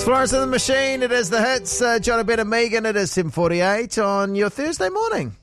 It's Florence and the Machine. It is the hits. John Ben and Megan. It is 7:48 on your Thursday morning.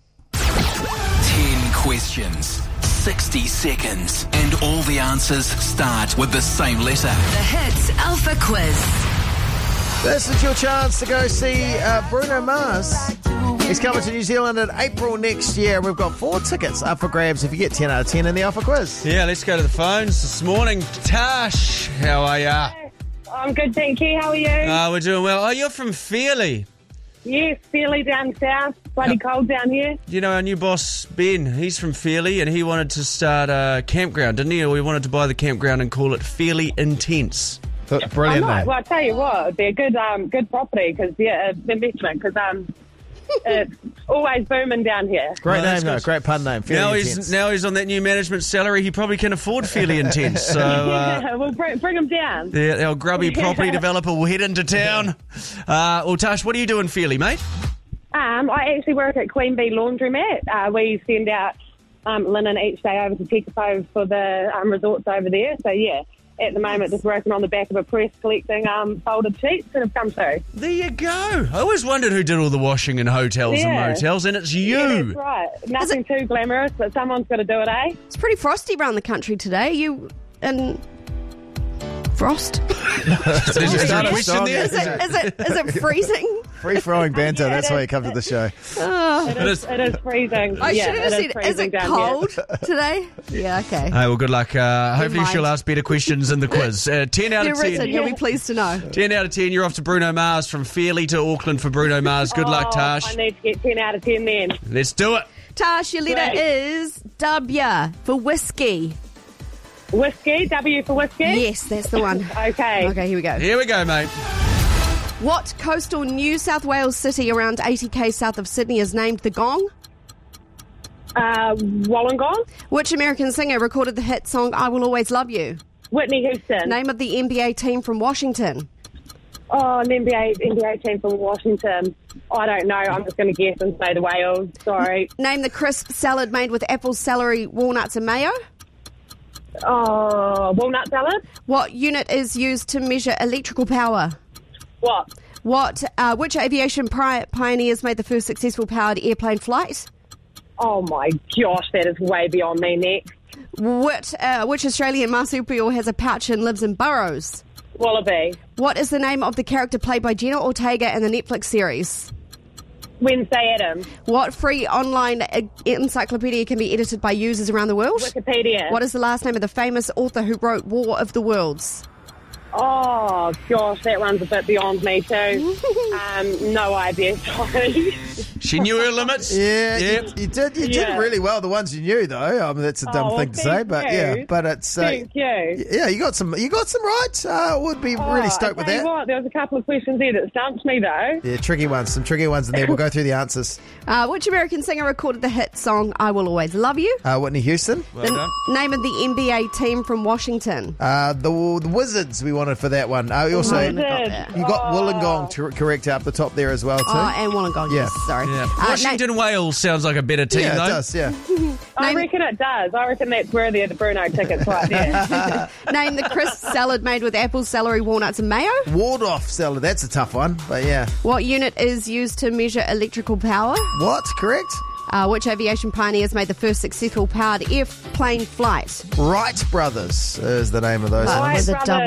10 questions, 60 seconds, and all the answers start with the same letter. The Hits Alpha Quiz. This is your chance to go see Bruno Mars. He's coming to New Zealand in April next year. We've got 4 tickets up for grabs if you get 10 out of 10 in the Alpha Quiz. Yeah, let's go to the phones this morning. Tash, how are ya? I'm good, thank you. How are you? We're doing well. Oh, you're from Fairley. Yes, fairly down south. Bloody cold down here. You know, our new boss, Ben, he's from Fairley, and he wanted to start a campground, didn't he? Or we wanted to buy the campground and call it Fairly Intense. Brilliant name. Well, I'll tell you what, it'd be a good property, because, investment, because it's always booming down here. Great Oh, name, that's though. good. Great pun name. Fairly intense. Now he's on that new management salary. He probably can afford Fairly Intense. So, Yeah, we'll bring them down. our grubby property developer will head into town. Well, Tash, what are you doing Fairly, mate? I actually work at Queen Bee Laundromat. We send out linen each day over to Tekapō for the resorts over there. So, yeah, at the moment, just working on the back of a press collecting folded sheets that have come through. There you go. I always wondered who did all the washing in hotels and Yeah. motels, and it's you. Yeah, that's right. Nothing too glamorous, but someone's got to do it, eh? It's pretty frosty around the country today. You in frost? Is there a start a question song. there? Is it freezing? Free-flowing banter. Yeah, That's it why is. you come to the show. It is freezing. I should have said, is freezing it down cold today? Yeah, okay. Hey, well, good luck. Hopefully mind. she'll ask better questions in the quiz. 10 out They're of written. 10. You'll be pleased to know. 10 out of 10. You're off to Bruno Mars, from Fairley to Auckland for Bruno Mars. Good luck, I Tash. need to get 10 out of 10 then. Let's do it. Tash, your letter Great. is W for whiskey. Whiskey, W for whiskey? Yes, that's the one. Okay. Okay, here we go. Here we go, mate. What coastal New South Wales city around 80k south of Sydney is named the Gong? Wollongong? Which American singer recorded the hit song I Will Always Love You? Whitney Houston. Name of the NBA team from Washington. Oh, an NBA team from Washington. I don't know. I'm just going to guess and say the Wales. Sorry. Name the crisp salad made with apples, celery, walnuts and mayo. Oh, walnut salad? What unit is used to measure electrical power? What? Which aviation pioneers made the first successful powered airplane flight? Oh, my gosh, that is way beyond me next. Which Australian marsupial has a pouch and lives in burrows? Wallaby. What is the name of the character played by Jenna Ortega in the Netflix series? Wednesday Addams. What free online encyclopedia can be edited by users around the world? Wikipedia. What is the last name of the famous author who wrote War of the Worlds? Oh, gosh, that one's a bit beyond me too. No idea, sorry. She knew her limits. Yeah, Yep. you did Yeah. really well. The ones you knew, though. I mean, that's a dumb Oh, thing to say, thank but you. yeah, but it's Thank you. yeah, you got some right. Would be really stoked with I tell you that. what, there was a couple of questions there that stumped me though. Yeah, some tricky ones in there. We'll go through the answers. Which American singer recorded the hit song I Will Always Love You? Whitney Houston, Well done. Name of the NBA team from Washington. the Wizards. We wanted for that one. We also you Wizards. got Wollongong correct up the top there as well too. And Wollongong, Yeah. yes, sorry. Yeah. Washington, Wales sounds like a better team, yeah, though. it does. Yeah, I Name- reckon it does. I reckon that's worthy of the Bruno tickets right there. Name the crisp salad made with apples, celery, walnuts and mayo. Waldorf salad. That's a tough one, but yeah. What unit is used to measure electrical power? What? Correct. Which aviation pioneers made the first successful powered airplane flight? Wright Brothers is the name of those Right. ones. With a Brothers.